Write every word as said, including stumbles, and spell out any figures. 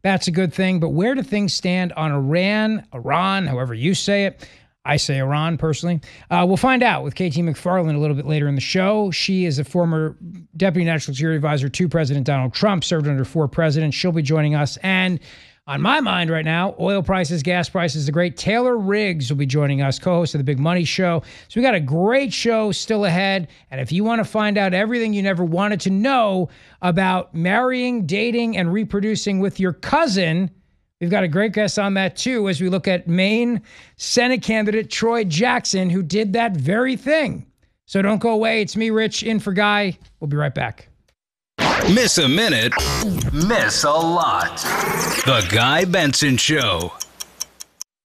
That's a good thing. But where do things stand on Iran, Iran, however you say it? I say Iran, personally. Uh, we'll find out with Katie McFarland a little bit later in the show. She is a former Deputy National Security Advisor to President Donald Trump, served under four presidents. She'll be joining us. And on my mind right now, oil prices, gas prices, the great Taylor Riggs will be joining us, co-host of The Big Money Show. So we got a great show still ahead. And if you want to find out everything you never wanted to know about marrying, dating, and reproducing with your cousin, we've got a great guest on that too, as we look at Maine Senate candidate Troy Jackson, who did that very thing. So don't go away. It's me, Rich, in for Guy. We'll be right back. Miss a minute, miss a lot. The Guy Benson Show.